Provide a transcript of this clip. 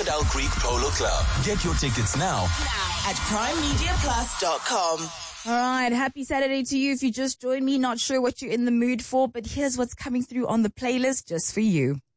Owl Creek Polo Club. Get your tickets now at primemediaplus.com. All right, happy Saturday to you. If you just joined me, not sure what you're in the mood for, but here's what's coming through on the playlist just for you.